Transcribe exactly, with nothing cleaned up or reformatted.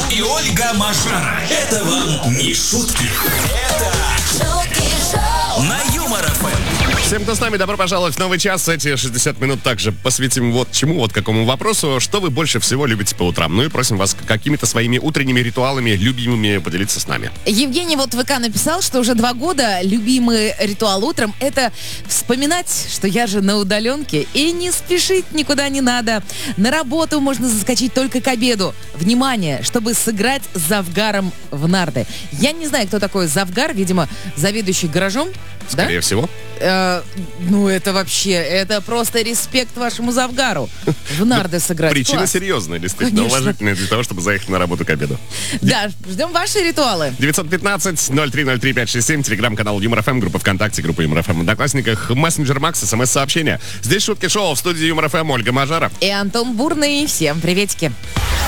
и Ольга Мажара. Это вам не шутки. Это шутки шоу на Юмор ФМ. Всем, кто с нами, добро пожаловать в новый час. Эти шестьдесят минут также посвятим вот чему, вот какому вопросу. Что вы больше всего любите по утрам? Ну и просим вас какими-то своими утренними ритуалами любимыми поделиться с нами. Евгений вот в ВК написал, что уже два года любимый ритуал утром — это вспоминать, что я же на удаленке, и не спешить никуда не надо. На работу можно заскочить только к обеду. Внимание, чтобы сыграть с Завгаром в нарды. Я не знаю, кто такой Завгар, видимо, заведующий гаражом. Скорее да? всего. Э, ну, это вообще, это просто респект вашему Завгару. В нарды сыграть. Причина Класс. серьезная, действительно, Конечно. уважительная для того, чтобы заехать на работу к обеду. Да, ждем ваши ритуалы. девятьсот пятнадцать ноль три ноль три пять шесть семь, телеграм-канал Юмор ФМ, группа ВКонтакте, группа Юмор ФМ в Одноклассниках, мессенджер Макс, смс-сообщения. Здесь шутки шоу, в студии Юмор ФМ Ольга Мажара. И Антон Бурный. Всем приветики.